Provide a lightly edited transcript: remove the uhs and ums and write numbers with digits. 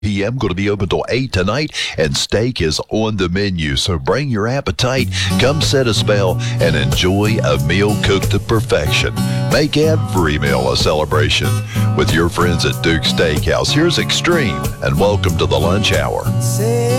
p.m. Going to be open till 8 tonight, and steak is on the menu. So bring your appetite, come set a spell, and enjoy a meal cooked to perfection. Make every meal a celebration with your friends at Duke's Steakhouse. Here's Extreme, and welcome to the lunch hour.